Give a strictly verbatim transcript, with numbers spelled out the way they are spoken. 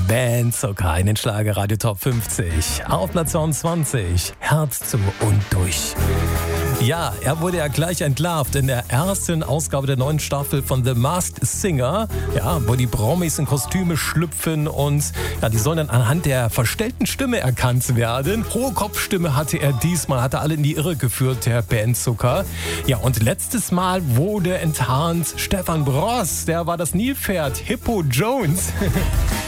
Bandzucker in den Schlagerradio Top fünfzig. Auf Platz zweiundzwanzig. Herz zu und durch. Ja, er wurde ja gleich entlarvt in der ersten Ausgabe der neuen Staffel von The Masked Singer, ja, wo die Promis in Kostüme schlüpfen und ja, die sollen dann anhand der verstellten Stimme erkannt werden. Hohe Kopfstimme hatte er diesmal, hat er alle in die Irre geführt, der Bandzucker. Ja, und letztes Mal wurde enttarnt Stefan Bross, der war das Nilpferd, Hippo Jones.